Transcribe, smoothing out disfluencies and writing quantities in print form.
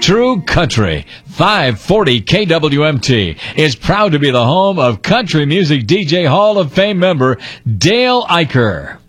True Country, 540 KWMT, is proud to be the home of country music DJ Hall of Fame member Dale Eicher.